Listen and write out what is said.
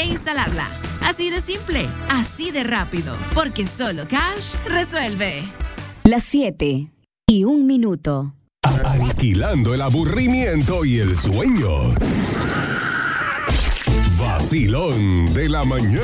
e instalarla. Así de simple, así de rápido, porque solo Cash resuelve. Las 7:01. Aniquilando el aburrimiento y el sueño. Vacilón de la mañana.